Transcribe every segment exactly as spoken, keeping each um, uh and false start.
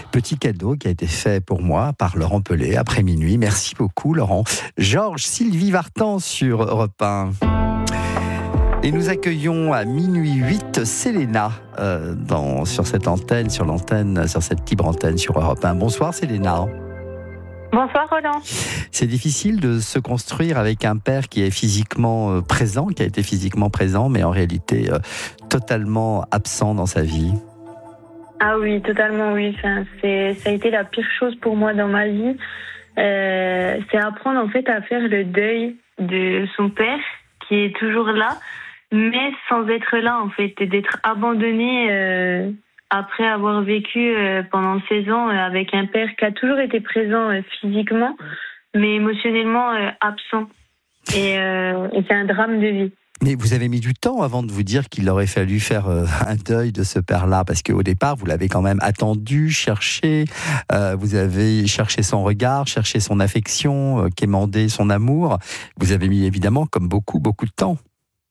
Petit cadeau qui a été fait pour moi par Laurent Pelé après minuit. Merci beaucoup Laurent. Georges, Sylvie Vartan sur Europe un. Et nous accueillons à minuit huit Célena euh, dans, sur cette antenne, sur l'antenne, sur cette libre antenne sur Europe un. Bonsoir Célena. Bonsoir Roland. C'est difficile de se construire avec un père qui est physiquement présent, qui a été physiquement présent, mais en réalité euh, totalement absent dans sa vie. Ah oui, totalement oui. Enfin, c'est, ça a été la pire chose pour moi dans ma vie. Euh, c'est apprendre en fait à faire le deuil de son père qui est toujours là, mais sans être là en fait, et d'être abandonné euh, après avoir vécu euh, pendant seize ans euh, avec un père qui a toujours été présent euh, physiquement, mais émotionnellement euh, absent. Et, euh, et c'est un drame de vie. Mais vous avez mis du temps avant de vous dire qu'il aurait fallu faire euh, un deuil de ce père-là, parce qu'au départ, vous l'avez quand même attendu, cherché, euh, vous avez cherché son regard, cherché son affection, euh, quémandé son amour. Vous avez mis évidemment, comme beaucoup, beaucoup de temps.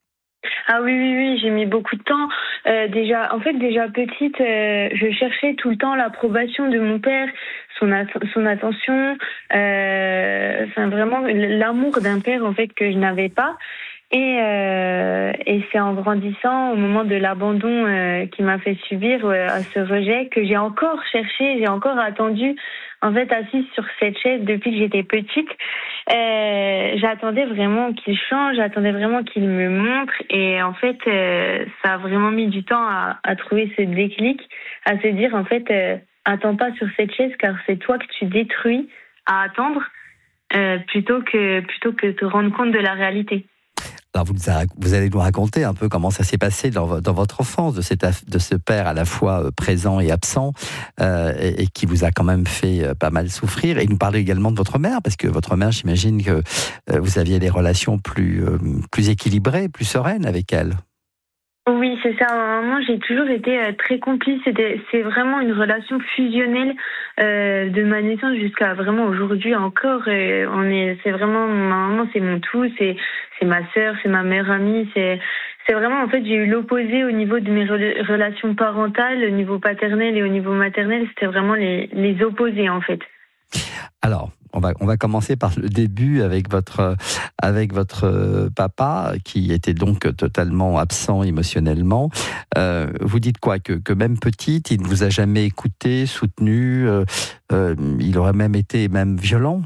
Ah oui, oui, oui, j'ai mis beaucoup de temps. Euh, déjà, en fait, déjà petite, euh, je cherchais tout le temps l'approbation de mon père, son, at- son attention, euh, enfin vraiment l'amour d'un père en fait que je n'avais pas. Et, euh, et c'est en grandissant, au moment de l'abandon euh, qui m'a fait subir euh, à ce rejet, que j'ai encore cherché, j'ai encore attendu, en fait, assise sur cette chaise depuis que j'étais petite. Euh, j'attendais vraiment qu'il change, j'attendais vraiment qu'il me montre. Et en fait, euh, ça a vraiment mis du temps à, à trouver ce déclic, à se dire, en fait, euh, attends pas sur cette chaise car c'est toi que tu détruis à attendre euh, plutôt que, plutôt que te rendre compte de la réalité. Alors vous, vous allez nous raconter un peu comment ça s'est passé dans, dans votre enfance, de, cette, de ce père à la fois présent et absent, euh, et, et qui vous a quand même fait pas mal souffrir. Et nous parler également de votre mère, parce que votre mère, j'imagine que vous aviez des relations plus, plus équilibrées, plus sereines avec elle. Oui, c'est ça. Moi, j'ai toujours été très complice. C'était, c'est vraiment une relation fusionnelle euh, de ma naissance jusqu'à vraiment aujourd'hui encore. Et on est, c'est vraiment ma maman, c'est mon tout. C'est, c'est ma sœur, c'est ma meilleure amie. C'est, c'est vraiment en fait, j'ai eu l'opposé au niveau de mes re- relations parentales, au niveau paternel et au niveau maternel. C'était vraiment les, les opposés en fait. Alors, on va, on va commencer par le début avec votre, avec votre papa, qui était donc totalement absent émotionnellement. Euh, vous dites quoi, que, que même petite, il ne vous a jamais écouté, soutenu, euh, euh, il aurait même été même violent?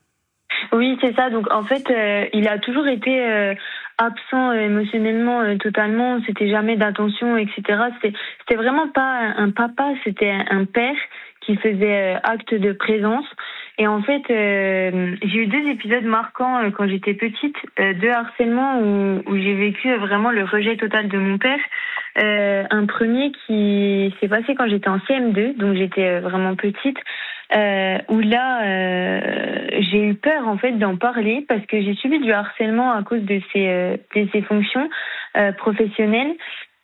Oui, c'est ça. Donc, en fait, euh, il a toujours été euh, absent euh, émotionnellement, euh, totalement. C'était jamais d'attention, et cetera. C'était, c'était vraiment pas un, un papa, c'était un, un père qui faisait euh, acte de présence. Et en fait, euh, j'ai eu deux épisodes marquants euh, quand j'étais petite, euh, deux harcèlements où, où j'ai vécu vraiment le rejet total de mon père. Euh, un premier qui s'est passé quand j'étais en C M deux, donc j'étais vraiment petite, euh, où là, euh, j'ai eu peur en fait d'en parler parce que j'ai subi du harcèlement à cause de ces, euh, de ces fonctions euh, professionnelles.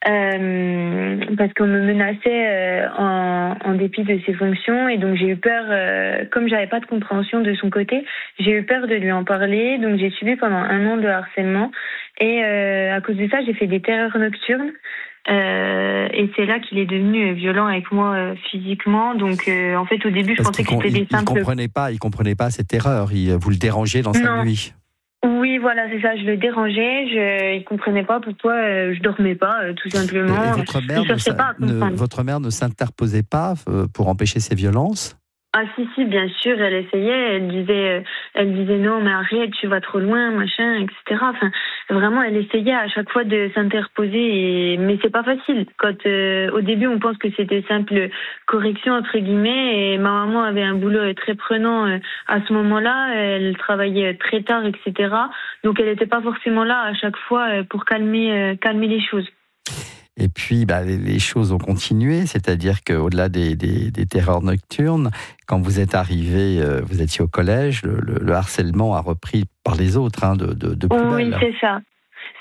Euh, parce qu'on me menaçait euh, en, en dépit de ses fonctions et donc j'ai eu peur, euh, comme j'avais pas de compréhension de son côté, j'ai eu peur de lui en parler, donc j'ai subi pendant un an de harcèlement et euh, à cause de ça j'ai fait des terreurs nocturnes euh, et c'est là qu'il est devenu violent avec moi euh, physiquement. Donc euh, en fait au début je Parce pensais que com- c'était des il, simples... il comprenait pas, il comprenait pas cette erreur, il, vous le dérangiez dans sa non. nuit. Oui, voilà, c'est ça. Je le dérangeais. Je, il comprenait pas pourquoi euh, je dormais pas, euh, tout simplement. Et, et votre mère, je cherchais ne, pas à comprendre. ne, votre mère ne s'interposait pas euh, pour empêcher ces violences? Ah si si, bien sûr, elle essayait. Elle disait, elle disait non, mais arrête, tu vas trop loin, machin, et cetera. Enfin, vraiment, elle essayait à chaque fois de s'interposer. Et... mais c'est pas facile. Quand euh, au début, on pense que c'était simple correction entre guillemets. Et ma maman avait un boulot très prenant euh, à ce moment-là. Elle travaillait très tard, et cetera. Donc, elle n'était pas forcément là à chaque fois euh, pour calmer, euh, calmer les choses. Et puis, bah, les, les choses ont continué, c'est-à-dire qu'au-delà des, des, des terreurs nocturnes, quand vous êtes arrivé, euh, vous étiez au collège, le, le, le harcèlement a repris par les autres, hein, de, de, de plus Oui, belle. c'est ça.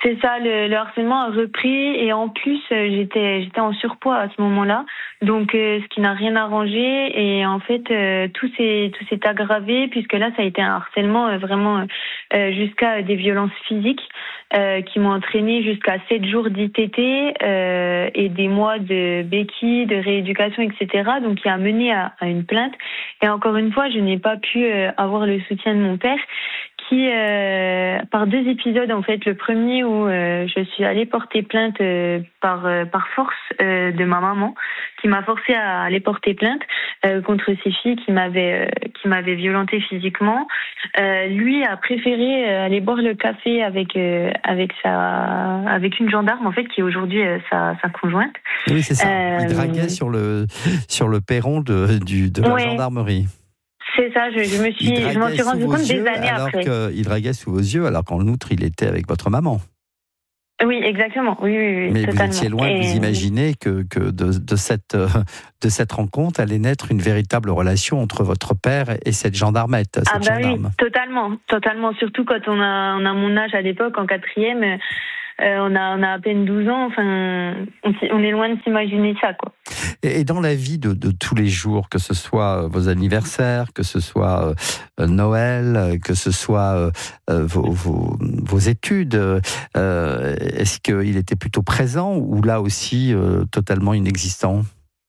C'est ça, le, le harcèlement a repris et en plus euh, j'étais j'étais en surpoids à ce moment-là, donc euh, ce qui n'a rien arrangé et en fait euh, tout s'est tout s'est aggravé puisque là ça a été un harcèlement euh, vraiment euh, jusqu'à des violences physiques euh, qui m'ont entraîné jusqu'à sept jours d'I T T euh, et des mois de béquilles, de rééducation, et cetera. Donc qui a mené à, à une plainte et encore une fois je n'ai pas pu euh, avoir le soutien de mon père. Qui, euh, par deux épisodes en fait, le premier où euh, je suis allée porter plainte euh, par euh, par force euh, de ma maman, qui m'a forcée à aller porter plainte euh, contre ces filles qui m'avaient euh, qui m'avaient violentée physiquement. Euh, lui a préféré euh, aller boire le café avec euh, avec sa avec une gendarme en fait qui est aujourd'hui euh, sa sa conjointe. Oui, c'est ça. Euh, Il draguait sur le sur le perron de du de la ouais. gendarmerie. C'est ça, je, je me suis, je m'en suis rendu compte des années alors après. Que il draguait sous vos yeux, alors qu'en outre, il était avec votre maman. Oui, exactement. Oui, oui, oui. Mais totalement. Vous étiez loin de vous imaginer que, que de, de, cette, de cette rencontre allait naître une véritable relation entre votre père et cette gendarmette. Cette ah, bah gendarme. oui, totalement. Totalement. Surtout quand on a, on a mon âge à l'époque, en quatrième. Euh, on, a, on a à peine douze ans, enfin, on, on est loin de s'imaginer ça, quoi. Et dans la vie de, de tous les jours, que ce soit vos anniversaires, que ce soit euh, Noël, que ce soit euh, vos, vos, vos études, euh, est-ce qu'il était plutôt présent ou là aussi euh, totalement inexistant ?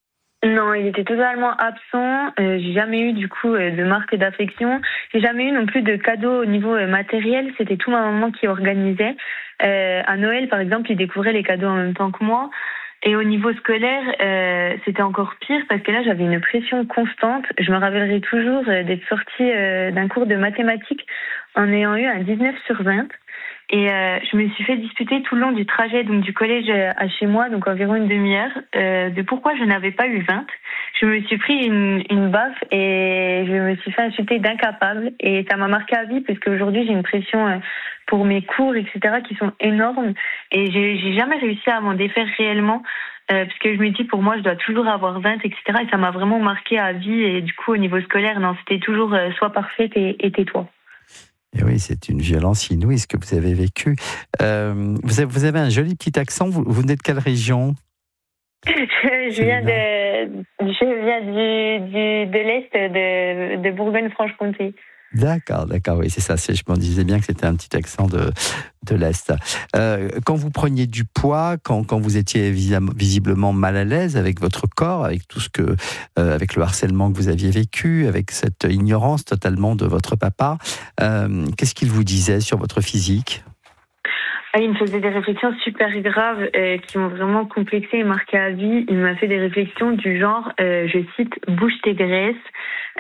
Non, il était totalement absent. Euh, j'ai jamais eu du coup euh, de marque d'affection. J'ai jamais eu non plus de cadeaux au niveau euh, matériel. C'était tout ma maman qui organisait. Euh, à Noël, par exemple, il découvrait les cadeaux en même temps que moi. Et au niveau scolaire, euh, c'était encore pire parce que là, j'avais une pression constante. Je me rappellerai toujours euh, d'être sortie euh, d'un cours de mathématiques en ayant eu un dix-neuf sur vingt. Et euh, je me suis fait disputer tout le long du trajet donc du collège à chez moi, donc environ une demi-heure, euh, de pourquoi je n'avais pas eu vingt. Je me suis pris une, une baffe et je me suis fait insulter d'incapable. Et ça m'a marqué à vie parce qu'aujourd'hui, j'ai une pression euh, pour mes cours, et cetera, qui sont énormes. Et j'ai, j'ai jamais réussi à m'en défaire réellement. Euh, parce que je me dis, pour moi, je dois toujours avoir vingt, et cetera. Et ça m'a vraiment marqué à vie. Et du coup, au niveau scolaire, non, c'était toujours euh, sois parfaite et, et tais-toi. Et oui, c'est une violence inouïe ce que vous avez vécu. Euh, vous, avez, vous avez un joli petit accent. Vous, vous venez de quelle région ? je, je viens de, je viens du, du de l'est de, de Bourgogne-Franche-Comté. D'accord, d'accord, oui, c'est ça. C'est, je me disais bien que c'était un petit accent de, de l'Est. Euh, quand vous preniez du poids, quand, quand vous étiez visiblement mal à l'aise avec votre corps, avec tout ce que, euh, avec le harcèlement que vous aviez vécu, avec cette ignorance totalement de votre papa, euh, qu'est-ce qu'il vous disait sur votre physique ? Il me faisait des réflexions super graves euh, qui m'ont vraiment complexée et marquée à vie. Il m'a fait des réflexions du genre, euh, je cite, « bouge tes graisses euh, ».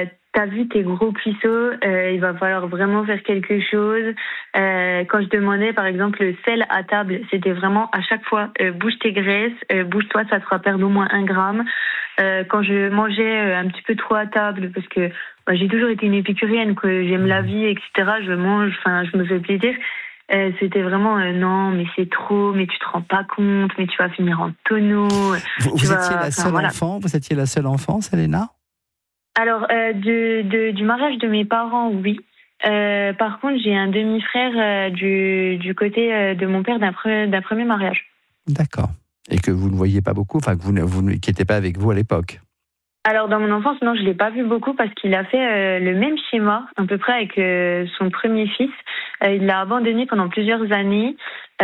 T'as vu tes gros cuisseaux, euh, il va falloir vraiment faire quelque chose. Euh, quand je demandais, par exemple, le sel à table, c'était vraiment à chaque fois, euh, bouge tes graisses, euh, bouge-toi, ça te fera perdre au moins un gramme. Euh, quand je mangeais un petit peu trop à table, parce que bah, j'ai toujours été une épicurienne, que j'aime la vie, et cetera. Je mange, enfin, je me fais plaisir. Euh, c'était vraiment euh, non, mais c'est trop, mais tu te rends pas compte, mais tu vas finir en tonneau. Vous, vous vas, étiez la seule voilà. enfant, vous étiez la seule enfant, Selena ? Alors, euh, de, de, du mariage de mes parents, oui. Euh, par contre, j'ai un demi-frère euh, du, du côté euh, de mon père d'un, pre, d'un premier mariage. D'accord. Et que vous ne voyiez pas beaucoup, enfin, que vous, vous qui n'était pas avec vous à l'époque. Alors, dans mon enfance, non, je ne l'ai pas vu beaucoup parce qu'il a fait euh, le même schéma, à peu près, avec euh, son premier fils. Euh, il l'a abandonné pendant plusieurs années,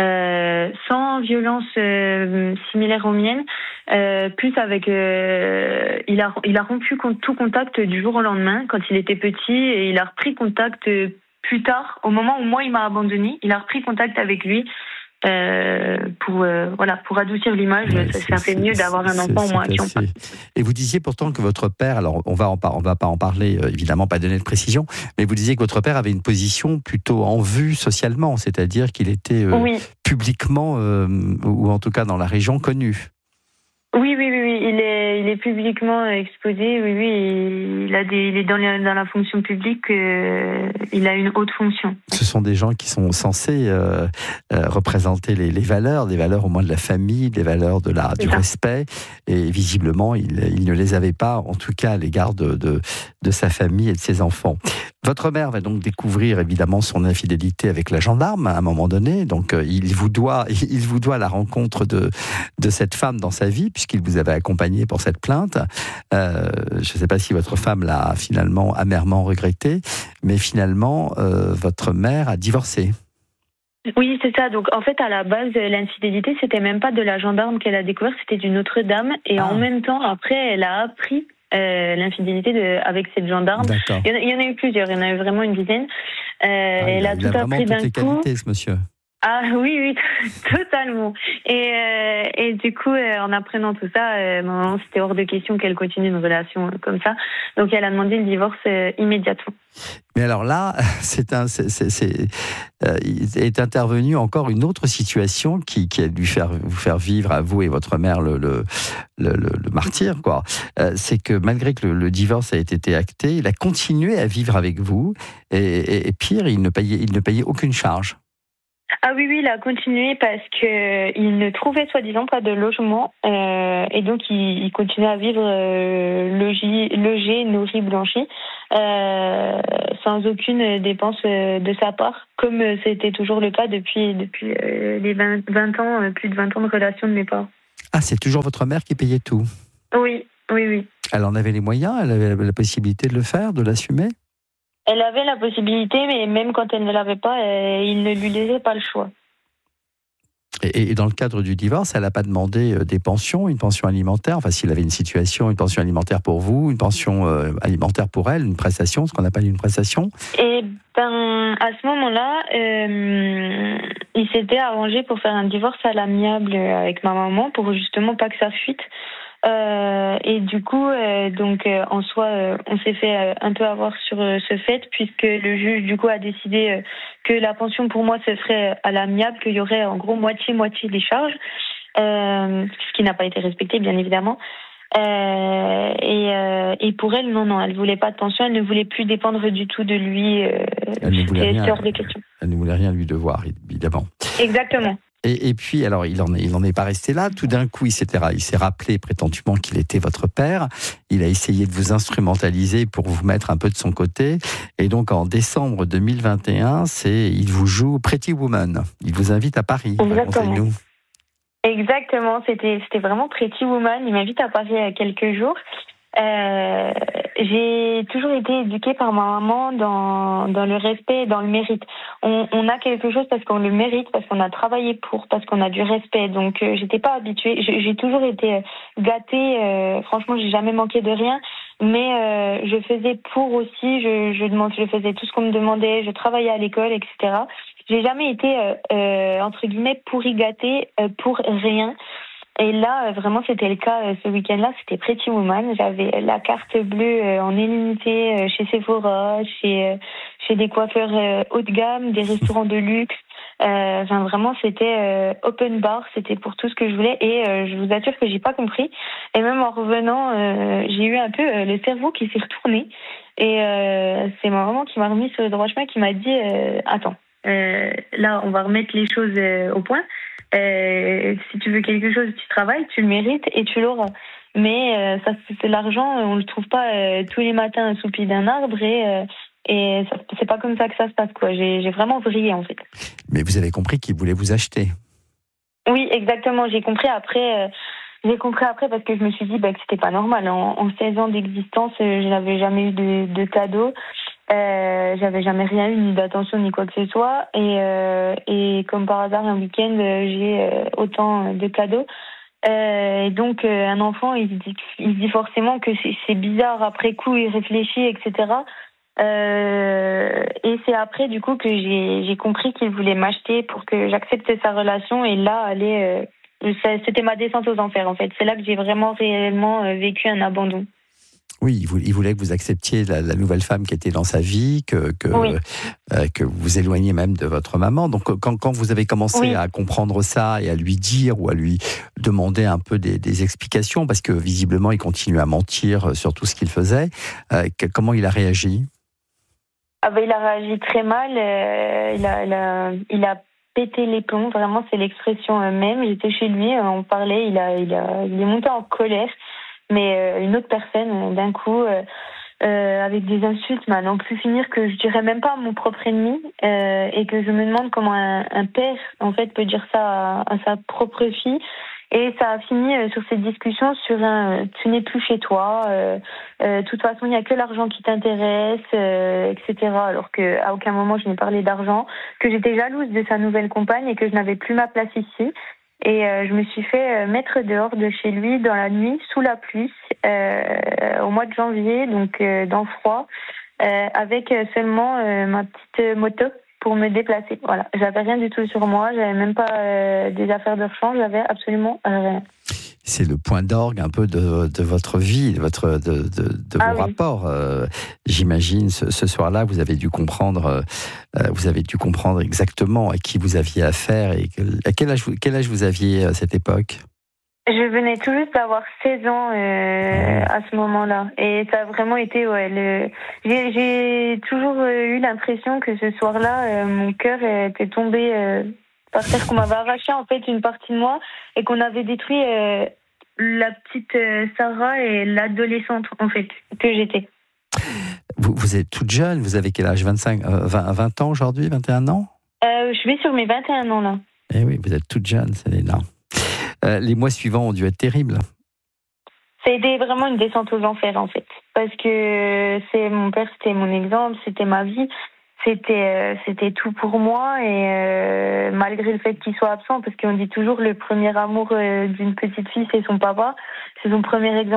euh, sans violence euh, similaire aux miennes, euh, plus avec... Euh, il, a, il a rompu tout contact du jour au lendemain, quand il était petit, et il a repris contact plus tard, au moment où moi, il m'a abandonné. Il a repris contact avec lui. Euh, pour euh, voilà pour adoucir l'image, ouais, ça, ça fait mieux d'avoir un enfant au moins qui en parle. Et vous disiez pourtant que votre père, alors on va en par, on va pas en parler euh, évidemment, pas donner de précision, mais vous disiez que votre père avait une position plutôt en vue socialement, c'est-à-dire qu'il était euh, oui. publiquement euh, ou en tout cas dans la région connu. Oui, oui, oui, oui. Il est, il est publiquement exposé. Oui, oui. Il a des, il est dans la, dans la fonction publique. Euh, il a une haute fonction. Ce sont des gens qui sont censés euh, euh, représenter les, les valeurs, des valeurs au moins de la famille, des valeurs de la, du respect. Et visiblement, il, il ne les avait pas, en tout cas à l'égard de, de, de sa famille et de ses enfants. Votre mère va donc découvrir évidemment son infidélité avec la gendarme à un moment donné. Donc euh, il vous doit, il vous doit la rencontre de de cette femme dans sa vie puisqu'il vous avait accompagné pour cette plainte. Euh, je ne sais pas si votre femme l'a finalement amèrement regretté, mais finalement euh, votre mère a divorcé. Oui, c'est ça. Donc, en fait, à la base, l'infidélité, c'était même pas de la gendarme qu'elle a découvert, c'était d'une autre dame. Et ah. en même temps, après, elle a appris euh, l'infidélité de, avec cette gendarme. D'accord. Il y, en a, il y en a eu plusieurs, il y en a eu vraiment une dizaine. Euh, ah, elle a, a tout appris d'un coup. Il a vraiment toutes les qualités, ce monsieur. Ah oui, oui, totalement. Et, euh, et du coup, euh, en apprenant tout ça, euh, maman, c'était hors de question qu'elle continue une relation comme ça. Donc, elle a demandé le divorce euh, immédiatement. Mais alors là, c'est un, c'est, c'est, c'est, euh, est intervenue encore une autre situation qui, qui a dû faire, vous faire vivre à vous et votre mère le, le, le, le, le martyr, quoi. Euh, c'est que malgré que le, le divorce a été acté, il a continué à vivre avec vous et, et, et pire, il ne payait, il ne payait aucune charge. Ah oui, oui, il a continué parce que il ne trouvait soi-disant pas de logement euh, et donc il, il continuait à vivre euh, logis, logé, nourri, blanchi euh, sans aucune dépense euh, de sa part, comme c'était toujours le cas depuis depuis euh, les vingt, vingt ans, euh, plus de vingt ans de relation de mes parents. Ah, c'est toujours votre mère qui payait tout? Oui, oui, oui. Elle en avait les moyens, elle avait la possibilité de le faire, de l'assumer? Elle avait la possibilité, mais même quand elle ne l'avait pas, euh, il ne lui laissait pas le choix. Et, et dans le cadre du divorce, elle n'a pas demandé des pensions, une pension alimentaire, enfin s'il avait une situation, une pension alimentaire pour vous, une pension euh, alimentaire pour elle, une prestation, ce qu'on appelle une prestation? Et ben, à ce moment-là, euh, il s'était arrangé pour faire un divorce à l'amiable avec ma maman, pour justement pas que ça fuite. Euh, et du coup, euh, donc euh, en soi, euh, on s'est fait euh, un peu avoir sur euh, ce fait, puisque le juge du coup a décidé euh, que la pension pour moi se ferait à l'amiable, qu'il y aurait en gros moitié-moitié des charges, euh, ce qui n'a pas été respecté bien évidemment. Euh, et, euh, et pour elle, non, non, elle voulait pas de pension, elle ne voulait plus dépendre du tout de lui. Euh, elle ne voulait rien, hors des questions. Elle ne voulait rien lui devoir, évidemment. Exactement. Et, et puis, alors, il n'en est, il en est pas resté là. Tout d'un coup, il, s'était, il s'est rappelé prétendument qu'il était votre père. Il a essayé de vous instrumentaliser pour vous mettre un peu de son côté. Et donc, en décembre deux mille vingt et un, c'est, il vous joue Pretty Woman. Il vous invite à Paris. Racontez-nous. Exactement, c'était, c'était vraiment Pretty Woman. Il m'invite à Paris il y a quelques jours. Euh, j'ai toujours été éduquée par ma maman dans, dans le respect et dans le mérite. On, on a quelque chose parce qu'on le mérite, parce qu'on a travaillé pour, parce qu'on a du respect. Donc, euh, j'étais pas habituée. J'ai, j'ai toujours été gâtée. Euh, franchement, j'ai jamais manqué de rien. Mais euh, je faisais pour aussi. Je, je, demande, je faisais tout ce qu'on me demandait. Je travaillais à l'école, et cetera. J'ai jamais été euh, euh, entre guillemets pourri gâtée euh, pour rien. Et là, vraiment, c'était le cas ce week-end-là. C'était Pretty Woman. J'avais la carte bleue en illimité chez Sephora, chez chez des coiffeurs haut de gamme, des restaurants de luxe. Euh, enfin, vraiment, c'était euh, open bar. C'était pour tout ce que je voulais. Et euh, je vous assure que j'ai pas compris. Et même en revenant, euh, j'ai eu un peu euh, le cerveau qui s'est retourné. Et euh, c'est ma maman qui m'a remis sur le droit chemin, qui m'a dit euh, attends, euh, là, on va remettre les choses euh, au point. Euh, si tu veux quelque chose, tu travailles, tu le mérites et tu l'auras. Mais euh, ça, c'est l'argent, on le trouve pas euh, tous les matins sous le pied d'un arbre et euh, et ça, c'est pas comme ça que ça se passe, quoi. J'ai, j'ai vraiment vrillé en fait. Mais vous avez compris qu'il voulait vous acheter. Oui, exactement. J'ai compris après. Euh, j'ai compris après parce que je me suis dit bah, que c'était pas normal. En, en seize ans d'existence, euh, je n'avais jamais eu de, de cadeau. Euh, j'avais jamais rien eu, ni d'attention, ni quoi que ce soit. Et, euh, et comme par hasard, un week-end, j'ai euh, autant de cadeaux. Euh, et donc, euh, un enfant, il se dit, il se dit forcément que c'est, c'est bizarre. Après coup, il réfléchit, et cetera. Euh, et c'est après, du coup, que j'ai, j'ai compris qu'il voulait m'acheter pour que j'accepte sa relation. Et là, aller, euh, c'était ma descente aux enfers, en fait. C'est là que j'ai vraiment, réellement euh, vécu un abandon. Oui, il voulait que vous acceptiez la, la nouvelle femme qui était dans sa vie, que, que, oui. euh, que vous vous éloigniez même de votre maman. Donc, quand, quand vous avez commencé oui. à comprendre ça et à lui dire ou à lui demander un peu des, des explications, parce que visiblement, il continue à mentir sur tout ce qu'il faisait, euh, que, comment il a réagi ? Ah ben, il a réagi très mal. Euh, il a, il a, il a pété les plombs. Vraiment, c'est l'expression même. J'étais chez lui, on parlait. Il a, il a, il est monté en colère. Mais euh, une autre personne, d'un coup, euh, euh, avec des insultes, mais à n'en plus finir, que je dirais même pas à mon propre ennemi, euh, et que je me demande comment un, un père en fait peut dire ça à, à sa propre fille. Et ça a fini euh, sur cette discussion sur un euh, tu n'es plus chez toi, euh, euh, de toute façon il n'y a que l'argent qui t'intéresse, euh, et cetera. Alors qu'à aucun moment je n'ai parlé d'argent, que j'étais jalouse de sa nouvelle compagne et que je n'avais plus ma place ici. Et euh, je me suis fait euh, mettre dehors de chez lui dans la nuit, sous la pluie, euh, au mois de janvier, donc euh, dans le froid, euh, avec seulement euh, ma petite moto pour me déplacer. Voilà, j'avais rien du tout sur moi, j'avais même pas euh, des affaires de rechange, j'avais absolument rien. C'est le point d'orgue un peu de, de votre vie, de, votre, de, de, de ah vos oui. rapports. Euh, j'imagine, ce, ce soir-là, vous avez dû comprendre, euh, vous avez dû comprendre exactement à qui vous aviez affaire et que, à quel âge, quel âge vous aviez à cette époque ? Je venais tout juste d'avoir seize ans euh, à ce moment-là. Et ça a vraiment été... Ouais, le... j'ai, j'ai toujours eu l'impression que ce soir-là, euh, mon cœur était tombé euh, par terre, qu'on m'avait arraché en fait une partie de moi et qu'on avait détruit euh, la petite euh, Sarah et l'adolescente en fait que j'étais. Vous, vous êtes toute jeune, vous avez quel âge ? vingt-cinq, euh, vingt, vingt ans aujourd'hui, vingt et un ans ? euh, Je vais sur mes vingt et un ans là. Eh oui, vous êtes toute jeune, Selena. Euh, les mois suivants ont dû être terribles. Ça a été vraiment une descente aux enfers en fait, parce que c'est mon père, c'était mon exemple, c'était ma vie, c'était euh, c'était tout pour moi et euh, malgré le fait qu'il soit absent, parce qu'on dit toujours le premier amour euh, d'une petite fille c'est son papa, c'est son premier exemple.